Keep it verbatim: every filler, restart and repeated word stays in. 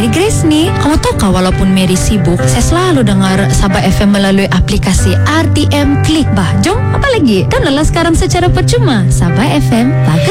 Mary Grace nih. Kamu tahu kah, walaupun Mary sibuk, saya selalu dengar Sabah F M melalui aplikasi R T M Klik. Bah, jom apa lagi? Kan lelah sekarang secara percuma. Sabah F M, bagus